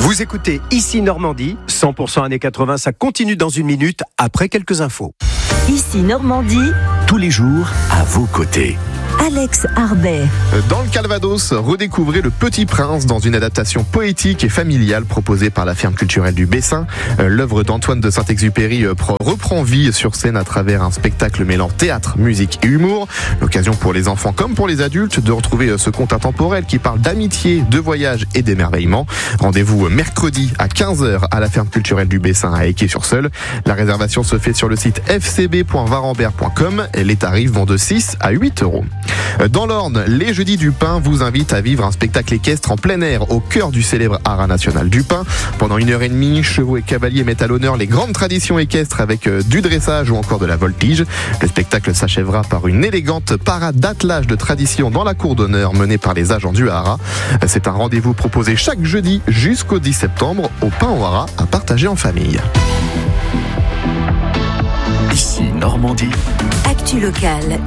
Vous écoutez Ici Normandie, 100% années 80, ça continue dans une minute après quelques infos. Ici Normandie, tous les jours à vos côtés. Alex Arbet. Dans le Calvados, redécouvrez Le Petit Prince dans une adaptation poétique et familiale proposée par la ferme culturelle du Bessin. L'œuvre d'Antoine de Saint-Exupéry reprend vie sur scène à travers un spectacle mêlant théâtre, musique et humour. L'occasion pour les enfants comme pour les adultes de retrouver ce conte intemporel qui parle d'amitié, de voyage et d'émerveillement. Rendez-vous mercredi à 15h à la ferme culturelle du Bessin à Équay-sur-Seulles. La réservation se fait sur le site fcb.varambert.com et les tarifs vont de 6 à 8 euros. Dans l'Orne, les Jeudis du Pain vous invitent à vivre un spectacle équestre en plein air au cœur du célèbre haras national du Pain. Pendant 1h30, chevaux et cavaliers mettent à l'honneur les grandes traditions équestres avec du dressage ou encore de la voltige. Le spectacle s'achèvera par une élégante parade d'attelage de tradition dans la cour d'honneur menée par les agents du haras. C'est un rendez-vous proposé chaque jeudi jusqu'au 10 septembre au pain au haras à partager en famille. Ici Normandie. Actu locale,